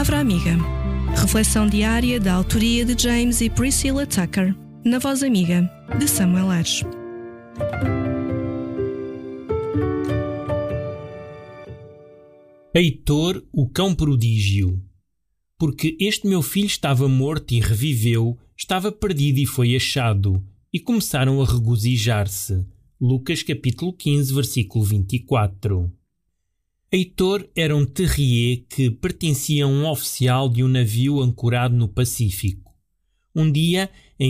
Palavra Amiga. Reflexão diária da autoria de James e Priscilla Tucker, na voz amiga de Samuel Ares. Heitor, o cão prodígio. Porque este meu filho estava morto e reviveu, estava perdido e foi achado, e começaram a regozijar-se. Lucas capítulo 15, versículo 24. Heitor era um terrier que pertencia a um oficial de um navio ancorado no Pacífico. Um dia, em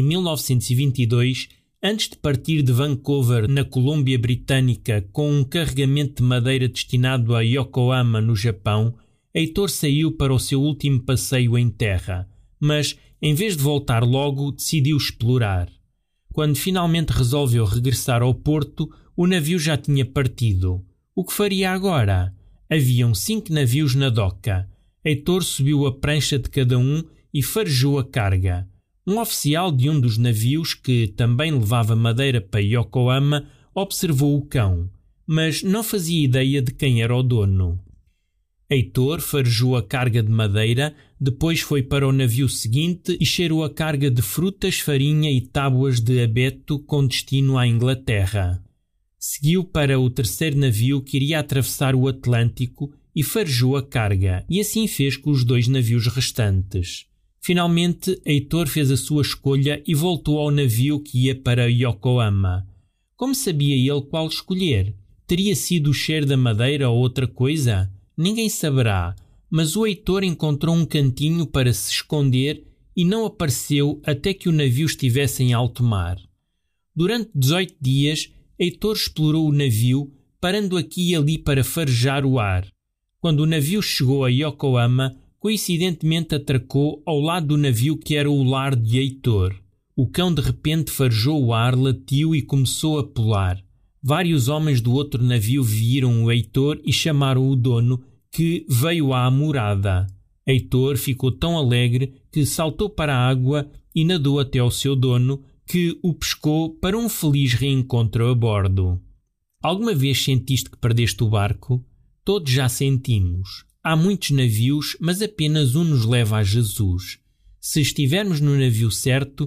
1922, antes de partir de Vancouver, na Colômbia Britânica, com um carregamento de madeira destinado a Yokohama, no Japão, Heitor saiu para o seu último passeio em terra, mas, em vez de voltar logo, decidiu explorar. Quando finalmente resolveu regressar ao porto, o navio já tinha partido. O que faria agora? Haviam 5 navios na doca. Heitor subiu a prancha de cada um e farejou a carga. Um oficial de um dos navios, que também levava madeira para Yokohama, observou o cão, mas não fazia ideia de quem era o dono. Heitor farejou a carga de madeira, depois foi para o navio seguinte e cheirou a carga de frutas, farinha e tábuas de abeto com destino à Inglaterra. Seguiu para o terceiro navio que iria atravessar o Atlântico e farejou a carga, e assim fez com os 2 navios restantes. Finalmente, Heitor fez a sua escolha e voltou ao navio que ia para Yokohama. Como sabia ele qual escolher? Teria sido o cheiro da madeira ou outra coisa? Ninguém saberá, mas o Heitor encontrou um cantinho para se esconder e não apareceu até que o navio estivesse em alto mar. Durante 18 dias, Heitor explorou o navio, parando aqui e ali para farejar o ar. Quando o navio chegou a Yokohama, coincidentemente atracou ao lado do navio que era o lar de Heitor. O cão de repente farejou o ar, latiu e começou a pular. Vários homens do outro navio viram o Heitor e chamaram o dono, que veio à morada. Heitor ficou tão alegre que saltou para a água e nadou até ao seu dono, que o pescou para um feliz reencontro a bordo. Alguma vez sentiste que perdeste o barco? Todos já sentimos. Há muitos navios, mas apenas um nos leva a Jesus. Se estivermos no navio certo,